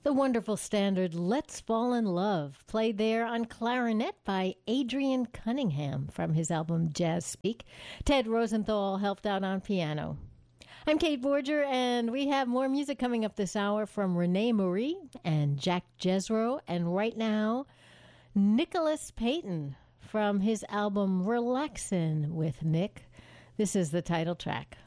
The wonderful standard Let's Fall in Love, played there on clarinet by Adrian Cunningham from his album Jazz Speak. Ted Rosenthal helped out on piano. I'm Kate Borger, and we have more music coming up this hour from Renee Marie and Jack Jesro, and right now, Nicholas Payton from his album Relaxin' with Nick. This is the title track.